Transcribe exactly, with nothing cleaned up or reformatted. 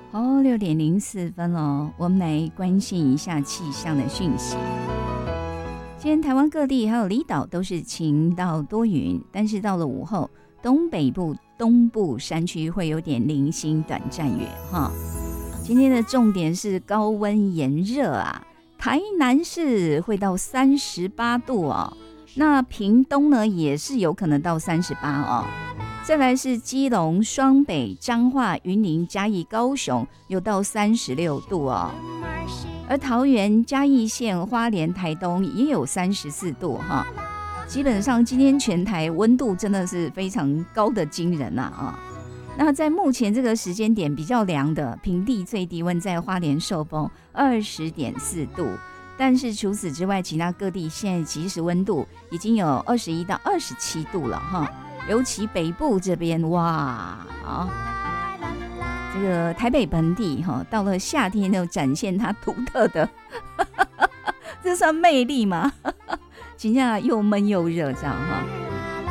哦，六点零四分哦，我们来关心一下气象的讯息。今天台湾各地还有离岛都是晴到多云，但是到了午后，东北部、东部山区会有点零星短暂雨哈。今天的重点是高温炎热啊，台南市会到三十八度哦，那屏东呢也是有可能到三十八哦。再来是基隆、双北、彰化、云林、嘉义、高雄有到三十六度哦，而桃园、嘉义县、花莲、台东也有三十四度哈。基本上今天全台温度真的是非常高的惊人呐啊！那在目前这个时间点比较凉的平地最低温在花莲寿丰二十点四度，但是除此之外，其他各地现在即时温度已经有二十一到二十七度了哈。尤其北部这边哇啊，这个台北本地哈，到了夏天就展现它独特的，这算魅力吗？真的又闷又热这样哈。